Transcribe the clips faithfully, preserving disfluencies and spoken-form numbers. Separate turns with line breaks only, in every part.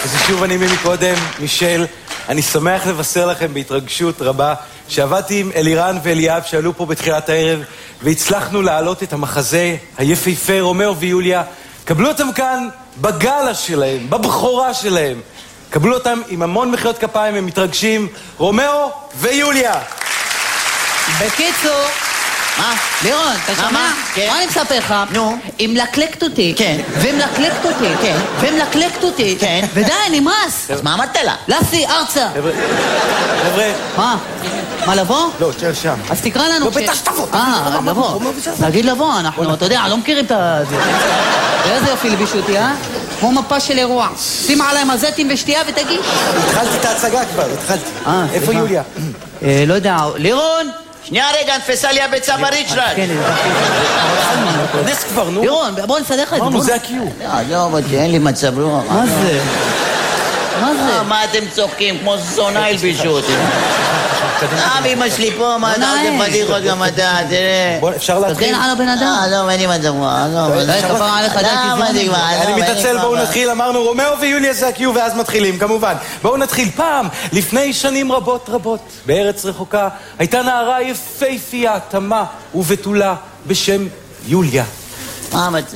אז שוב אני מקודם, מישל, אני שמח לבשר לכם בהתרגשות רבה שעבדתי עם אלירן ואליאב שעלו פה בתחילת הערב והצלחנו להעלות את המחזה היפהפה רומאו ויוליה. קבלו אותם כאן בגלה שלהם, בבחורה שלהם. קבלו אותם עם המון מחיאות כפיים, הם מתרגשים. רומאו ויוליה.
בקיצור, מה? לירון, אתה שומע? מה אני מספר לך? נו. היא מלקלקת אותי. כן. ומלקלקת אותי. כן. ומלקלקת אותי. כן. ודי, נמאס.
אז מה אמרת לה?
לסי, ארצה.
חבר'ה. חבר'ה.
מה? מה, לבוא?
לא, תשאר שם.
אז תקרא לנו.
לא, בטח שתבוא.
אה, לבוא. תגיד לבוא, אנחנו, אתה יודע, לא מכירים את זה. איזה יופי לבישו אותי, אה? כמו מפה של אירוע. שים עליי מזטים ושתייה ותגיש.
התחלתי את ההצגה כבר, התחלתי. איפה יוליה?
לא יודע, לירון?
שנייה רגע, נתפסה לי הביצה בריצ'רד.
כן,
נס כבר, נו.
לירון, בוא נסדר לך את זה.
אמרנו, זה הקיום.
לא, אבל אין לי מצב רוח.
מה זה? מה זה?
מה אתם צוחקים? כמו זונה הלבישו אותי. אה, אמא שלי פה, מה אתה עושה פדיחות גם אתה, תראה.
בוא, אפשר להתחיל?
תגן על הבן אדם.
אה, לא, אין לי מצב רוח.
די, כפרה עליך, די, תזמון.
אני מתעצל, בואו נתחיל. אמרנו, רומאו ויוליה זה הקיום, ואז מתחילים, כמובן. בואו נתחיל. פעם, לפני שנים רבות רבות, בארץ רחוקה, הייתה נערה יפהפייה, תמה ובתולה, בשם יוליה.
מה המצב?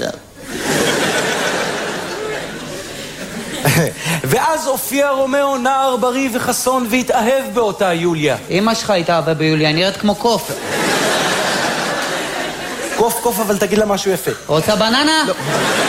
ואז הופיע רומאו נער בריא וחסון והתאהב באותה יוליה.
אמא שלך התאהבה ביוליה, נראית כמו קוף.
קוף קוף, אבל תגיד לה משהו יפה.
רוצה בננה?
לא.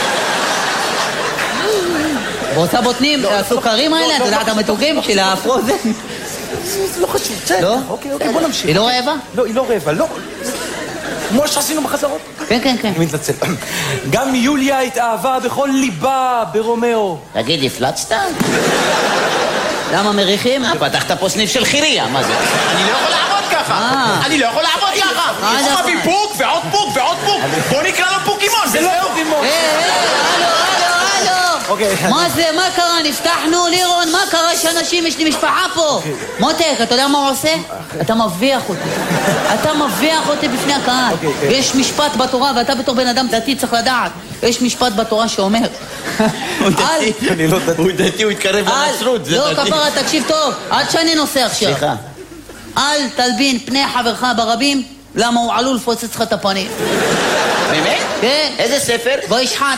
רוצה בוטנים? הסוכרים האלה? אתה יודע את המתוקים של הפרוזן?
זה לא חשוב, בסדר.
לא?
אוקיי, אוקיי, בוא נמשיך.
היא לא רעבה?
לא, היא לא רעבה, לא. כמו שעשינו בחזרות.
כן, כן, כן.
אני מתנצל. גם יוליה התאהבה בכל ליבה ברומאו.
תגיד, הפלצת?
למה מריחים?
פתחת פה סניף של חיריה, מה זה? אני לא יכול לעבוד ככה! אני לא יכול לעבוד ככה! הוא מביא פוק ועוד פוק ועוד פוק! בוא נקרא לו פוקימון!
זה לא פוקימון!
היי, היי, הלו, הלו, הלו! מה זה, מה קרה? נפתחנו, לירון, מה קרה שאנשים, יש לי משפחה פה? מותק, אתה יודע מה הוא עושה? אתה מביח אותי. אתה מביח אותי בפני הקהל. יש משפט בתורה, ואתה בתור בן אדם דתי צריך לדעת. יש משפט בתורה שאומר...
הוא דתי, הוא דתי, הוא התקרב לנצרות, זה
לא,
דתי.
כפרה, תקשיב טוב, עד שאני נוסע עכשיו.
סליחה.
אל תלבין פני חברך ברבים, למה הוא עלול לפוצץ לך את הפנים.
באמת?
כן.
איזה ספר?
בוא ישחט.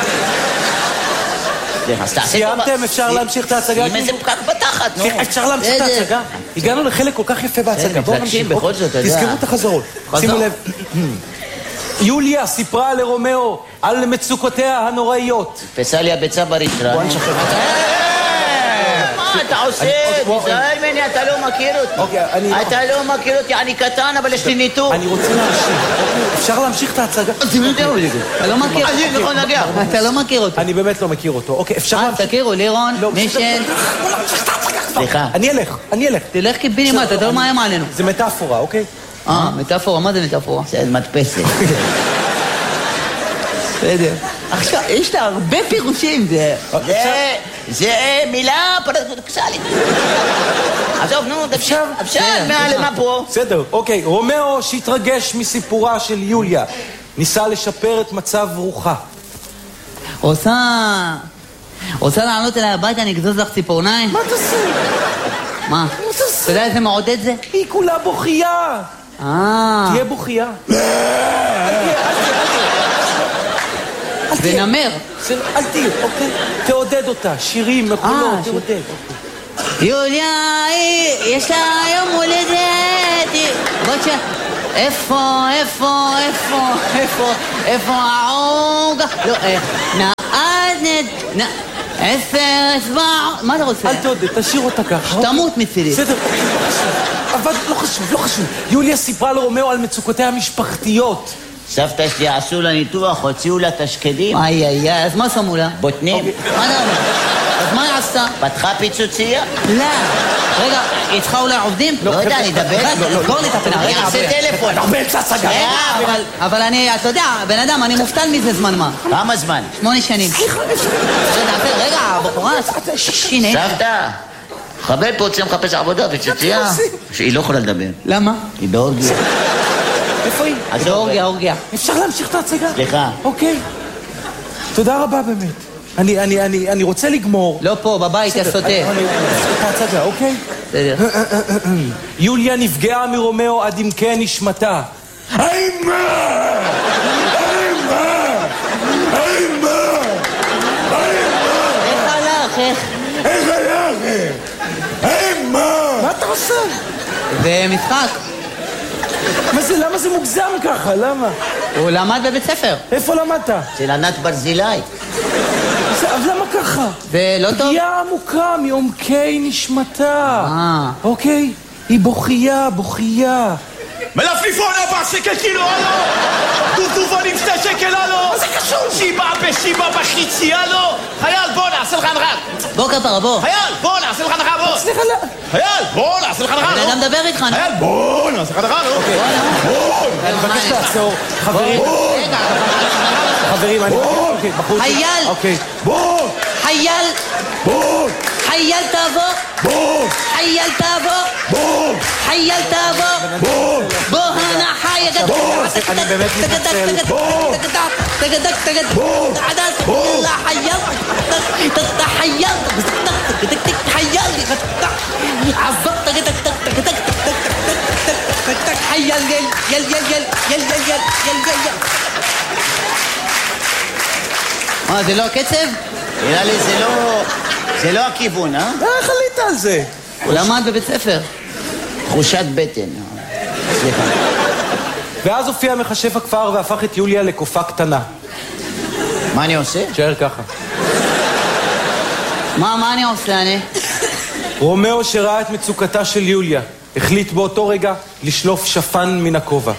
סיימתם? אפשר להמשיך את ההצגה?
עם איזה פקק בתחת, נו.
אפשר להמשיך את ההצגה? הגענו לחלק כל כך יפה בהצגה. בואו נמשיך.
בכל זאת, אתה יודע.
תזכרו את החזרות. שימו לב. יוליה סיפרה לרומאו על מצוקותיה הנוראיות.
תפסה לי הביצה בריצ'רד.
בוא נשחרר.
מה אתה עושה? תזהר ממני, אתה לא מכיר אותי. אתה לא מכיר אותי, אני קטן, אבל יש לי ניתור.
אני רוצה להמשיך. אפשר להמשיך את ההצגה?
אתה לא מכיר אותו. אתה לא מכיר אותו.
אני באמת לא מכיר אותו. אוקיי, אפשר להמשיך?
תכירו, לירון, מישל.
סליחה.
אני אלך, אני אלך.
תלך קיבינימה, אתה יודע לא מה היה מעלינו.
זה מטאפורה, אוקיי?
אה, מטאפורה, מה זה מטאפורה?
זה מדפסת.
בסדר. עכשיו, יש לה הרבה פירושים, זה...
זה מילה פרדוקסלית. עזוב, נו, אפשר, אפשר, מה פה?
בסדר, אוקיי. רומאו שהתרגש מסיפורה של יוליה, ניסה לשפר את מצב רוחה.
רוצה... רוצה לעלות אליי הביתה, אני אגזוז לך ציפורניים?
מה תעשה?
מה? אתה יודע איזה מעודד זה?
היא כולה בוכייה.
אה...
תהיה בוכייה.
זה נמר.
אל תהיה, אוקיי? תעודד אותה, שירים, מקולות, תעודד.
יוליה, יש לה יום הולדת. בבקשה. איפה, איפה, איפה, איפה, איפה העוגה? לא, נעד, נ... עשר אצבעות. מה אתה רוצה?
אל תעודד, תשאיר אותה ככה.
תמות מצידי.
בסדר, אבל לא חשוב, לא חשוב. יוליה סיפרה לרומאו על מצוקותיה המשפחתיות.
סבתא שלי עשו לה ניתוח, הוציאו לה את השקדים.
איי, איי, אז מה שמו לה?
בוטנים.
מה אתה אומר? אז מה היא עשתה?
פתחה פיצוצייה?
לא. רגע, היא צריכה אולי עובדים?
לא יודע, אני אדבר.
סגור לי את הפנה.
אני אעשה טלפון.
אתה באמצע הצגה.
אבל אני, אתה יודע, בן אדם, אני מופתל מזה זמן מה.
כמה זמן?
שמונה שנים. רגע, הבחורה, שיני.
סבתא, חבל פה רוצים לחפש עבודה, פיצוצייה. היא לא יכולה לדבר.
למה?
היא באורגיה.
איפה היא?
זה אורגיה, אורגיה.
אפשר להמשיך את ההצגה?
סליחה.
אוקיי. תודה רבה באמת. אני, אני, אני, אני רוצה לגמור.
לא פה, בבית, יא סוטה.
ההצגה, אוקיי?
בסדר.
יוליה נפגעה מרומאו עד עמקי נשמתה.
אימה! אימה! אימה!
איך הלך, איך?
איך הלך? אימה!
מה אתה עושה?
זה משחק.
מה זה, למה זה מוגזם ככה? למה?
הוא למד בבית ספר.
איפה למדת?
של ענת ברזילי.
אז למה ככה?
זה לא טוב?
פגיעה עמוקה מעומקי נשמתה.
אה.
אוקיי? היא בוכייה, בוכייה.
מלפליפון ארבע שקל קילו, הלו! דובדובון עם שתי שקל, הלו! מה זה קשור? שיבה בשיבה בחיצי, הלו! חייל, בוא נעשה לך הנחה!
בוא כפרה, בוא.
חייל, בוא נעשה לך הנחה, בוא!
סליחה, לא...
חייל, בוא נעשה לך הנחה,
בן
לא!
אדם מדבר איתך, נו.
חייל, בוא נעשה לך הנחה, לא!
אני מבקש לעצור. חברים,
רגע,
חברים, אני... אוקיי, בחוץ.
חייל!
אוקיי.
בוא!
חייל!
בוא!
חייל תבוא!
בוא!
חייל תבוא!
בוא!
חייל תבוא!
בוא!
בוא הנה חייל!
אני באמת מתנצל.
בוא!
תגדק, תגדק!
בוא! בוא!
חייל! חייל! חייל! עזוב! תגדק, תגדק! חייל! יל, יל, יל, יל, יל, יל, יל, יל, יל. מה, זה לא הקצב?
נראה לי זה לא... זה לא הכיוון, אה?
איך עלית על זה?
הוא למד בבית ספר.
תחושת בטן. סליחה.
ואז הופיע מכשף הכפר והפך את יוליה לקופה קטנה.
מה אני עושה?
תשאר ככה.
מה, מה אני עושה, אני?
רומאו שראה את מצוקתה של יוליה החליט באותו רגע לשלוף שפן מן הכובע.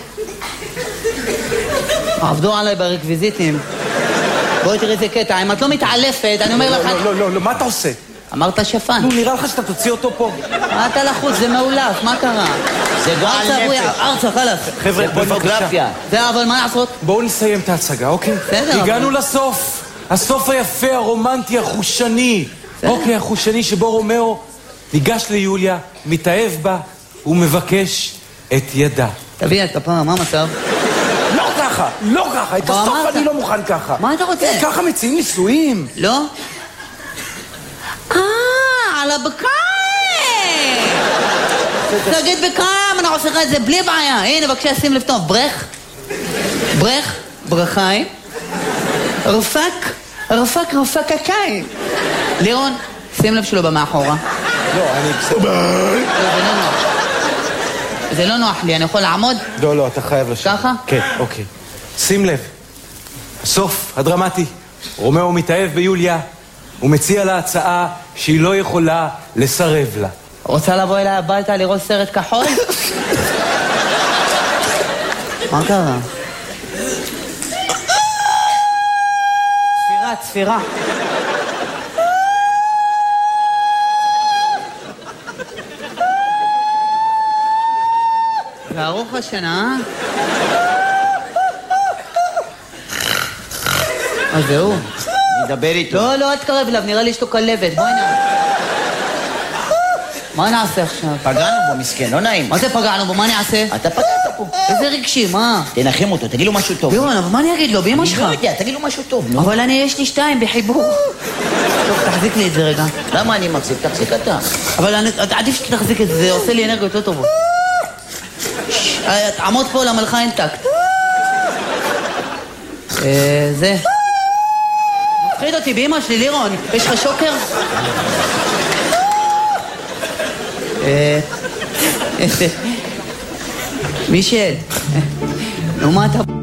עבדו עליי ברקוויזיטים. בואי תראי איזה קטע, אם את לא מתעלפת, אני אומר לך...
לא, לא, לא, לא, מה אתה עושה?
אמרת שפן.
נו, נראה לך שאתה תוציא אותו פה.
מה אתה לחוץ? זה מאולף, מה קרה?
זה גועל
ארצה, אבויה,
נפש.
ארצה, חלאס.
חבר'ה,
זה
בבקשה.
פורנוגרפיה.
זה, אבל מה לעשות?
בואו נסיים את ההצגה, אוקיי?
בסדר,
הגענו
אבל-
לסוף. הסוף היפה, הרומנטי, החושני. אוקיי, החושני שבו רומאו ניגש ליוליה, מתאהב בה, ומבקש את ידה.
תביא את הפעם, מה המצב?
לא ככה, לא ככה, את
אבל
הסוף
אמרת.
אני לא מוכן ככה.
מה אתה רוצה?
כן, ככה מציעים נישואים.
לא? אה, על הבקיים! תגיד בקיים, אני עושה לך את זה בלי בעיה. הנה, בבקשה, שים לב טוב. ברך, ברך, ברכיים, רפק, רפק, רפק הקיים. לירון, שים לב שלו במאחורה.
לא, אני בסדר.
זה לא נוח. זה לא נוח לי, אני יכול לעמוד?
לא, לא, אתה חייב לשבת.
ככה?
כן, אוקיי. שים לב, הסוף הדרמטי, רומאו מתאהב ביוליה, הוא מציע לה הצעה שהיא לא יכולה לסרב לה.
רוצה לבוא אליי הביתה לראות סרט כחול? מה קרה? צפירה, צפירה. וארוך השנה, אה? אז זהו.
נדבר איתו.
לא, לא, אל תקרב אליו, נראה לי יש לו כלבת, בואי נע. מה נעשה עכשיו?
פגענו בו, מסכן, לא נעים.
מה זה פגענו בו? מה אני אעשה?
אתה פגעת פה.
איזה רגשי, מה?
תנחם אותו, תגיד לו משהו טוב.
לירון, אבל מה אני אגיד לו? באמא
אני
שלך.
לא יודע, תגיד לו משהו טוב, נו.
אבל אני, יש לי שתיים בחיבור. טוב, תחזיק לי את זה רגע.
למה אני מחזיק? תחזיק אתה.
אבל אני- עדיף שתחזיק את זה, זה עושה לי אנרגיות יותר טובות. שש, עמוד פה למלכה אין טקט. אה, זה. מפחיד אותי באמא שלי, לירון. יש לך שוקר? אה... מישל, נו מה אתה...